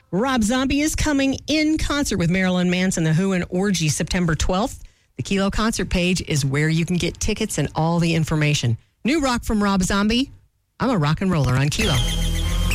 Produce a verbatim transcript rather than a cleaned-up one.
Rob Zombie is coming in concert with Marilyn Manson, The Who, and Orgy September twelfth. The Kilo concert page is where you can get tickets and all the information. New rock from Rob Zombie. I'm a rock and roller on Kilo.